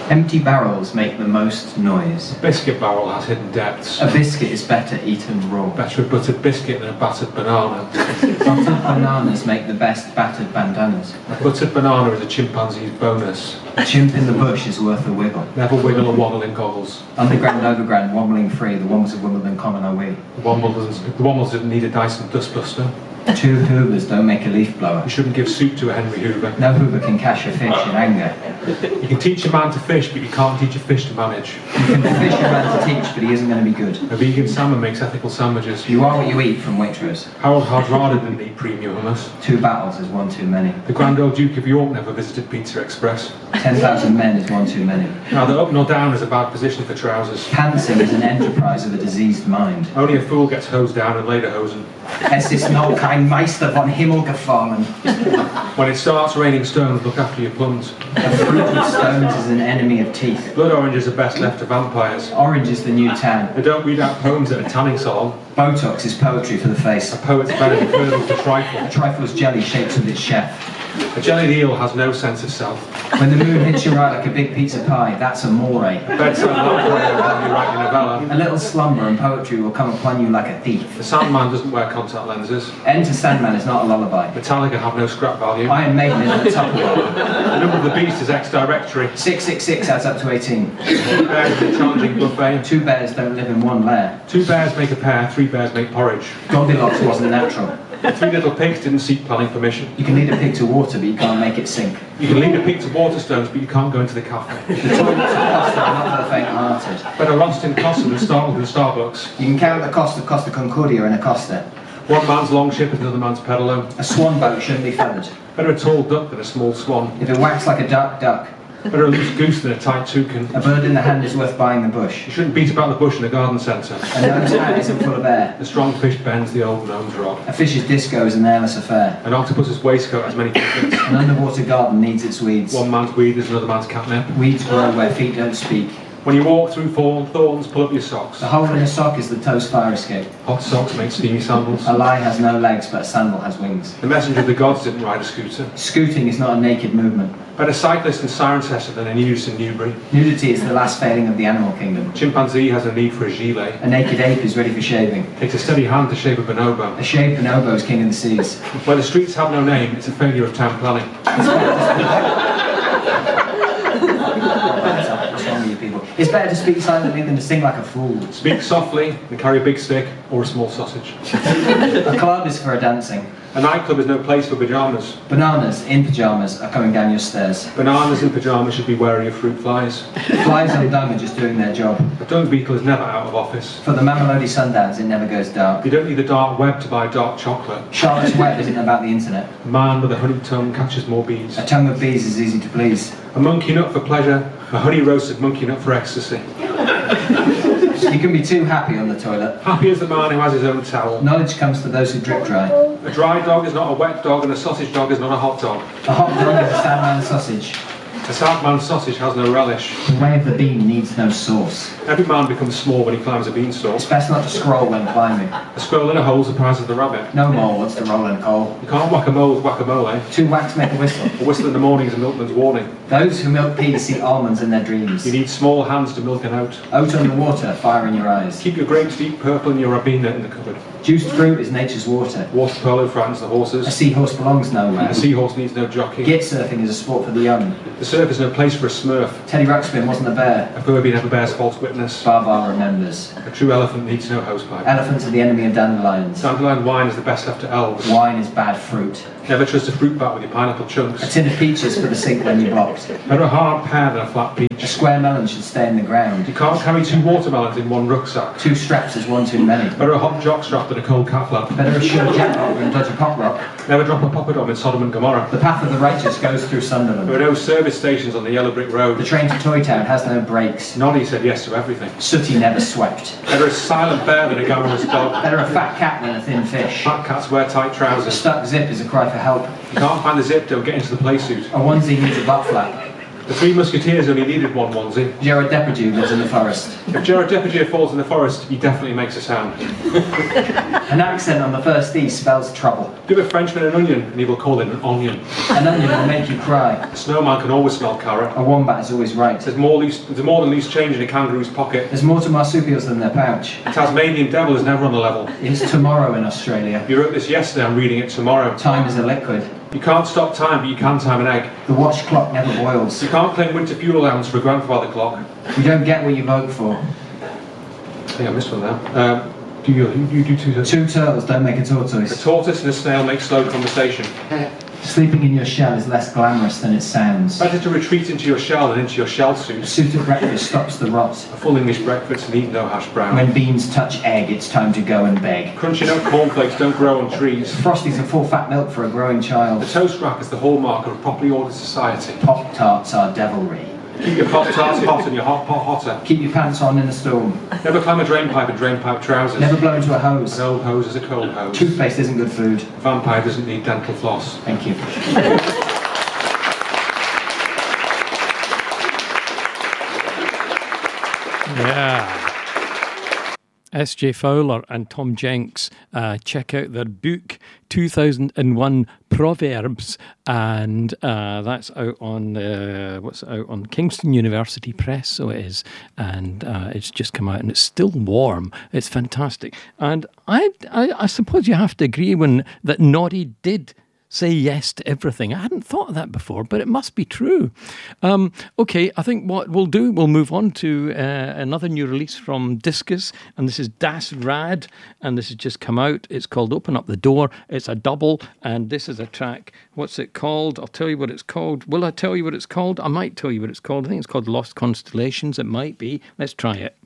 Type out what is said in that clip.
Empty barrels make the most noise. A biscuit barrel has hidden depths. A biscuit is better eaten raw. Better a buttered biscuit than a battered banana. Buttered bananas make the best battered bandanas. A buttered banana is a chimpanzee's bonus. A chimp in the bush is worth a wiggle. Never wiggle or waddle in goggles. Underground, overground, wobbling free, the wombles of Wimbledon common are we. The Wombles didn't need a Dyson dustbuster. Two Hoovers don't make a leaf blower. You shouldn't give soup to a Henry Hoover. No Hoover can catch a fish in anger. You can teach a man to fish, but you can't teach a fish to manage. You can fish a man to teach, but he isn't going to be good. A vegan salmon makes ethical sandwiches. You are what you eat from Waitrose. Harold Hardrada didn't eat premium hummus. 2 battles is 1 too many. The Grand Old Duke of York never visited Pizza Express. 10,000 men is 1 too many. Neither up nor down is a bad position for trousers. Pantsing is an enterprise of a diseased mind. Only a fool gets hosed down and later hosen. Es ist noch kein Meister von Himmel gefallen. When it starts raining stones, look after your plums. A fruit of stones is an enemy of teeth. Blood oranges are best left to vampires. Orange is the new tan. They don't read out poems at a tanning salon. Botox is poetry for the face. A poet's better than kernels to trifle. A trifle is jelly shaped with its chef. A jellied eel has no sense of self. When the moon hits you right like a big pizza pie, that's amore. A bedside lamplighter will help you write your novella. A little slumber and poetry will come upon you like a thief. The Sandman doesn't wear contact lenses. Enter Sandman is not a lullaby. Metallica have no scrap value. Iron Maiden isn't a Tupperware. The number of the beast is X-Directory. 666 adds up to 18. 2 bears is a challenging buffet. 2 bears don't live in one lair. 2 bears make a pair, 3 bears make porridge. Goldilocks wasn't natural. 3 little pigs didn't seek planning permission. You can lead a pig to water, but you can't make it sink. You can lead a pig to Waterstones, but you can't go into the cafe. The toilets of Costa are not for the faint-hearted. Better lost in Costa than startled in Starbucks. You can count the cost of Costa Concordia in a Costa. One man's longship is another man's pedalo. A swan boat shouldn't be feathered. Better a tall duck than a small swan. If it whacks like a duck, Better a loose goose than a tight toucan. a bird in the hand is worth buying the bush. You shouldn't beat about the bush in a garden centre. A gnome's hat isn't full of air. A strong fish bends the old gnome's rod. A fish's disco is an airless affair. An octopus's waistcoat has many pockets. An underwater garden needs its weeds. One man's weed is another man's catnip. Weeds grow where feet don't speak. When you walk through thorns, pull up your socks. The hole in a sock is the toast fire escape. Hot socks make steamy sandals. A lie has no legs, but a sandal has wings. The messenger of the gods didn't ride a scooter. Scooting is not a naked movement. Better cyclist in Cirencester than a nudist in Newbury. Nudity is the last failing of the animal kingdom. Chimpanzee has a need for a gilet. A naked ape is ready for shaving. Takes a steady hand to shape a bonobo. A shaved bonobo is king of the seas. Where the streets have no name, it's a failure of town planning. What's wrong with you people? It's better to speak silently than to sing like a fool. Speak softly and carry a big stick or a small sausage. A club is for a dancing. A nightclub is no place for pyjamas. Bananas in pyjamas are coming down your stairs. Bananas in pyjamas should be wary of fruit flies. Flies on dung are just doing their job. A dung beetle is never out of office. For the Mamelodi Sundowns, it never goes dark. You don't need the dark web to buy dark chocolate. Charlotte's Web isn't about the internet. A man with a honey tongue catches more bees. A tongue of bees is easy to please. A monkey nut for pleasure, a honey roasted monkey nut for ecstasy. You can be too happy on the toilet. Happy is the man who has his own towel. Knowledge comes to those who drip dry. A dry dog is not a wet dog, and a sausage dog is not a hot dog. A hot dog is a sad man's sausage. A sad man's sausage has no relish. The way of the bean needs no sauce. Every man becomes small when he climbs a beanstalk. It's best not to scroll when climbing. A squirrel in a hole surprises the rabbit. No mole wants to roll in coal. You can't whack a mole with whack-a-mole. 2 whacks make a whistle. A whistle in the morning is a milkman's warning. Those who milk peas see almonds in their dreams. You need small hands to milk an oat. Oat on the water, fire in your eyes. Keep your grapes deep purple and your Rabina in the cupboard. Juiced fruit is nature's water. Water polo frightens the A horses. seahorse belongs nowhere. A seahorse needs no jockey. Git surfing is a sport for the young. The surf is no place for a smurf. Teddy Ruxpin wasn't a bear. A Furby never bears false witness. Barbar remembers. A true elephant needs no hosepipe. Elephants are the enemy of dandelions. Dandelion wine is the best left to elves. Wine is bad fruit. Never trust a fruit bat with your pineapple A chunks. tin of peaches for the sink when you blocked. Better a hard pear than a flat A peach. square melon should stay in the ground. You can't carry 2 watermelons in one rucksack. 2 straps is 1 too many. Better a hot jock strap than a cold cat flap. Better assure jackpot than dodge a pop rock. Never drop a poppadom in Sodom and Gomorrah. The path of the righteous goes through There Sunderland. are no service stations on the yellow brick The road. train to Toy Town has no brakes. Noddy said yes to everything. Sooty never swept. Better a silent bear than a glamorous dog. Better a fat cat than a thin fish. Fat cats wear tight A trousers. stuck zip is a cry for help. You can't find the zip, don't get into the play suit. A onesie needs a butt flap. The Three Musketeers only needed one onesie. Gerard Depardieu lives in the forest. If Gerard Depardieu falls in the forest, he definitely makes a sound. An accent on the first E spells trouble. Give a Frenchman an onion, and he will call it an onion. An onion will make you cry. A snowman can always smell carrot. A wombat is always right. There's more than loose change in a kangaroo's pocket. There's more to marsupials than their pouch. The Tasmanian devil is never on the level. It's tomorrow in Australia. You wrote this yesterday, I'm reading it tomorrow. Time is a liquid. You can't stop time, but you can time an egg. The watch clock never boils. You can't claim winter fuel allowance for a grandfather clock. You don't get what you vote for. Hey, I missed one now. You do two. Two turtles don't make a A tortoise. tortoise and a snail make slow conversation. Sleeping in your shell is less glamorous than it sounds. Better to retreat into your shell than into your shell A suit. suit at breakfast stops the rot. A full English breakfast and eat no hash brown. When beans touch egg, it's time to go and beg. Crunchy nut cornflakes don't grow on trees. Frosties are full fat milk for a growing child. The toast rack is the hallmark of a properly ordered society. Pop-tarts are devilry. Keep your Pop-Tarts hot and your hot pot hotter. Keep your pants on in a storm. Never climb a drain pipe in drain pipe trousers. Never blow into a hose. An old hose is a cold hose. Toothpaste isn't good food. A vampire doesn't need dental floss. Thank you. Yeah. S.J. Fowler and Tom Jenks, check out their book 2001 Proverbs, and that's out on Kingston University Press, so it is, and it's just come out and it's still warm. It's fantastic, and I suppose you have to agree that Noddy did say yes to everything. I hadn't thought of that before, but it must be true. Okay, I think what we'll do, we'll move on to another new release from Discus, and this is Das Rad, and this has just come out. It's called Open Up the Door. It's a double, and this is a track. What's it called? I'll tell you what it's called. Will I tell you what it's called? I might tell you what it's called. I think it's called Lost Constellations. It might be. Let's try it.